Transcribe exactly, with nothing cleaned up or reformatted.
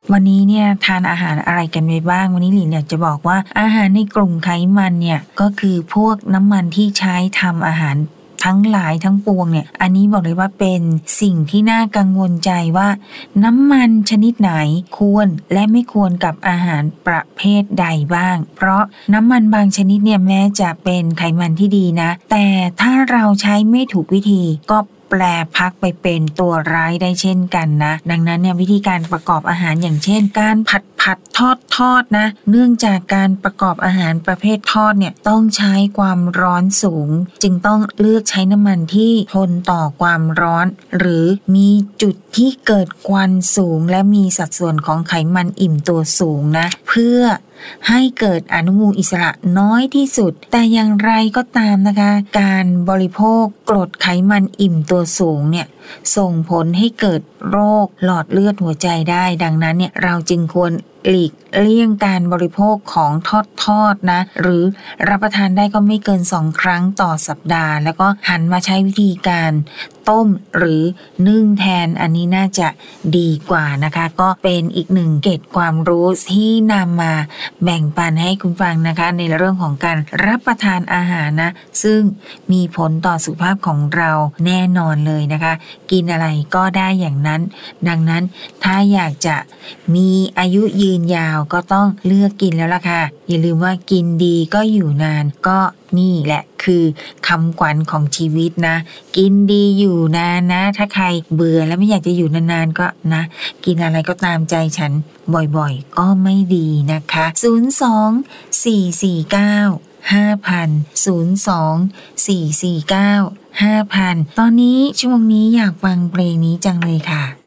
วันนี้เนี่ยทานอาหารอะไรกันไปบ้างวันนี้หลินอยากจะบอกว่าอาหารในกลุ่มไขมันเนี่ยก็คือพวกน้ำมันที่ใช้ทำอาหารทั้งหลายทั้งปวงเนี่ยอันนี้บอกเลยว่าเป็นสิ่งที่น่ากังวลใจว่าน้ำมันชนิดไหนควรและไม่ควรกับอาหารประเภทใดบ้างเพราะน้ำมันบางชนิดเนี่ยแม้จะเป็นไขมันที่ดีนะแต่ถ้าเราใช้ไม่ถูกวิธีก็แปลพักไปเป็นตัวร้ายได้เช่นกันนะดังนั้นเนี่ยวิธีการประกอบอาหารอย่างเช่นการผัดผัดทอดทอดนะเนื่องจากการประกอบอาหารประเภททอดเนี่ยต้องใช้ความร้อนสูงจึงต้องเลือกใช้น้ำมันที่ทนต่อความร้อนหรือมีจุดที่เกิดควันสูงและมีสัดส่วนของไขมันอิ่มตัวสูงนะเพื่อให้เกิดอนุมูลอิสระน้อยที่สุดแต่อย่างไรก็ตามนะคะการบริโภคกรดไขมันอิ่มตัวสูงเนี่ยส่งผลให้เกิดโรคหลอดเลือดหัวใจได้ดังนั้นเนี่ยเราจึงควรหลีกเลี่ยงการบริโภคของทอดทอดนะหรือรับประทานได้ก็ไม่เกินสองครั้งต่อสัปดาห์แล้วก็หันมาใช้วิธีการต้มหรือนึ่งแทนอันนี้น่าจะดีกว่านะคะก็เป็นอีกหนึ่งเกร็ดความรู้ที่นำมาแบ่งปันให้คุณฟังนะคะในเรื่องของการรับประทานอาหารนะซึ่งมีผลต่อสุขภาพของเราแน่นอนเลยนะคะกินอะไรก็ได้อย่างนั้นดังนั้นถ้าอยากจะมีอายุยืนยาวก็ต้องเลือกกินแล้วล่ะค่ะอย่าลืมว่ากินดีก็อยู่นานก็นี่แหละคือคำขวัญของชีวิตนะกินดีอยู่นานนะถ้าใครเบื่อแล้วไม่อยากจะอยู่นานๆก็นะกินอะไรก็ตามใจฉันบ่อยๆก็ไม่ดีนะคะศูนย์ สอง สี่ สี่ เก้า ห้า ศูนย์ ศูนย์ สอง สี่ สี่ เก้า ห้า ศูนย์ ศูนย์ตอนนี้ช่วงนี้อยากฟังเพลงนี้จังเลยค่ะ